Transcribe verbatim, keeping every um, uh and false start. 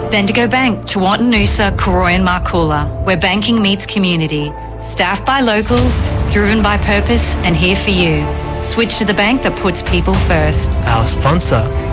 Bendigo Bank, Tewartin Noosa, Koroy and Marcoola, where banking meets community. Staffed by locals, driven by purpose and here for you. Switch to the bank that puts people first. Our sponsor